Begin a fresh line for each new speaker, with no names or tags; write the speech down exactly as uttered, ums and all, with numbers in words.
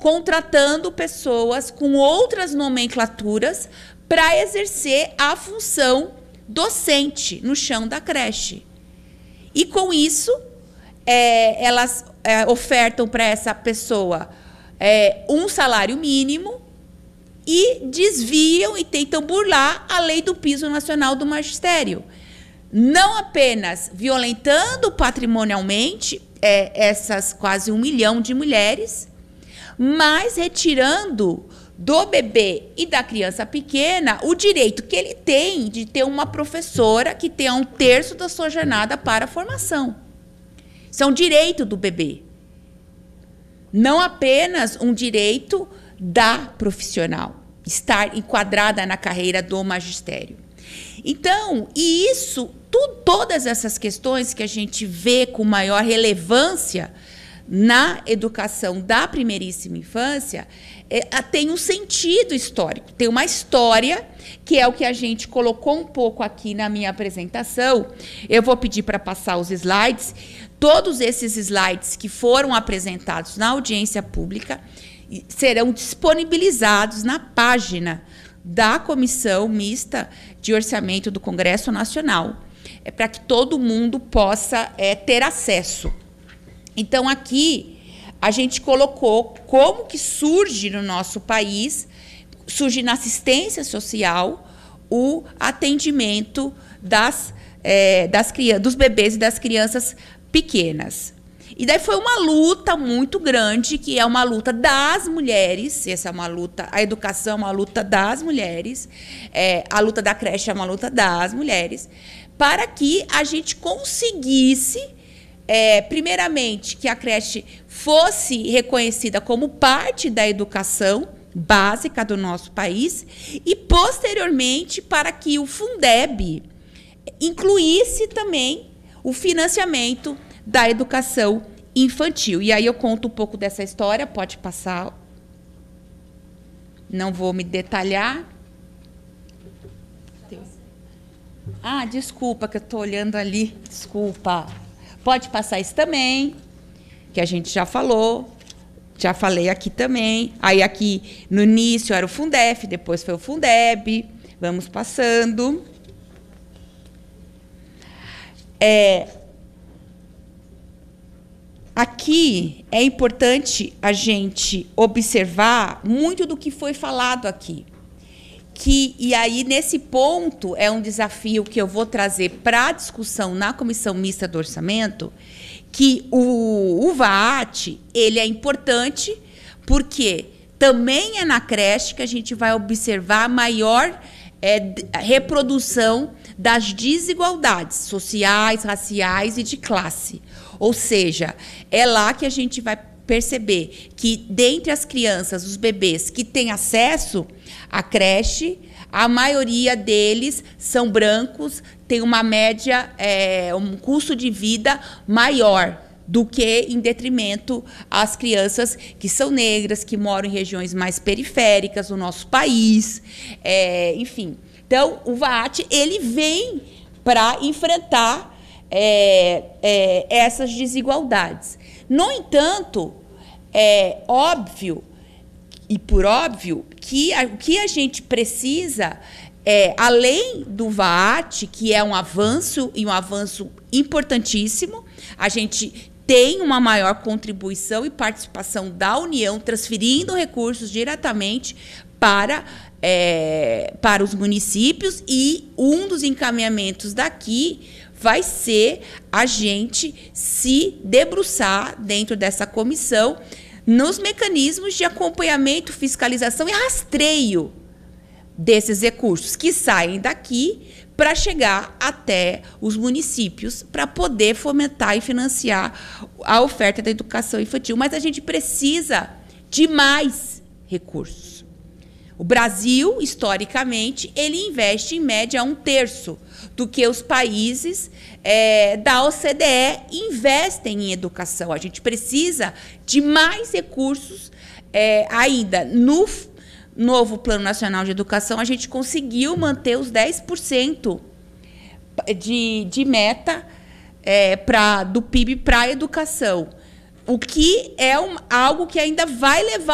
contratando pessoas com outras nomenclaturas para exercer a função docente no chão da creche. E, com isso, é, elas é, ofertam para essa pessoa é, um salário mínimo e desviam e tentam burlar a lei do piso nacional do magistério. Não apenas violentando patrimonialmente é, essas quase um milhão de mulheres, mas retirando do bebê e da criança pequena o direito que ele tem de ter uma professora que tenha um terço da sua jornada para a formação. Isso é um direito do bebê. Não apenas um direito da profissional, estar enquadrada na carreira do magistério. Então, e isso, tu, todas essas questões que a gente vê com maior relevância na educação da primeiríssima infância, é, tem um sentido histórico, tem uma história, que é o que a gente colocou um pouco aqui na minha apresentação. Eu vou pedir para passar os slides. Todos esses slides que foram apresentados na audiência pública serão disponibilizados na página da Comissão Mista de Orçamento do Congresso Nacional, é, para que todo mundo possa é, ter acesso. Então, aqui, a gente colocou como que surge no nosso país, surge na assistência social, o atendimento das, é, das crianças, dos bebês e das crianças pequenas. E daí foi uma luta muito grande, que é uma luta das mulheres, essa é uma luta, a educação é uma luta das mulheres, é, a luta da creche é uma luta das mulheres, para que a gente conseguisse, é, primeiramente, que a creche fosse reconhecida como parte da educação básica do nosso país e, posteriormente, para que o Fundeb incluísse também o financiamento da educação infantil. E aí eu conto um pouco dessa história, pode passar. Não vou me detalhar. Ah, desculpa, que eu estou olhando ali. Desculpa. Pode passar isso também, que a gente já falou. Já falei aqui também. Aí aqui no início era o Fundef, depois foi o Fundeb. Vamos passando. É... Aqui é importante a gente observar muito do que foi falado aqui. Que, e aí, nesse ponto, é um desafio que eu vou trazer para a discussão na Comissão Mista do Orçamento, que o, o V A A T ele é importante porque também é na creche que a gente vai observar a maior é, reprodução das desigualdades sociais, raciais e de classe. Ou seja, é lá que a gente vai perceber que, dentre as crianças, os bebês que têm acesso à creche, a maioria deles são brancos, tem uma média, é, um custo de vida maior do que em detrimento às crianças que são negras, que moram em regiões mais periféricas do nosso país, é, enfim. Então, o V A A T ele vem para enfrentar É, é, essas desigualdades. No entanto, é óbvio, e por óbvio, que a, o que a gente precisa, é, além do V A A T, que é um avanço, e um avanço importantíssimo, a gente tem uma maior contribuição e participação da União, transferindo recursos diretamente para, é, para os municípios, e um dos encaminhamentos daqui vai ser a gente se debruçar dentro dessa comissão nos mecanismos de acompanhamento, fiscalização e rastreio desses recursos que saem daqui para chegar até os municípios para poder fomentar e financiar a oferta da educação infantil. Mas a gente precisa de mais recursos. O Brasil, historicamente, ele investe em média um terço do que os países é, da O C D E investem em educação. A gente precisa de mais recursos é, ainda. No novo Plano Nacional de Educação, a gente conseguiu manter os dez por cento de, de meta é, pra, do P I B para a educação, o que é um, algo que ainda vai levar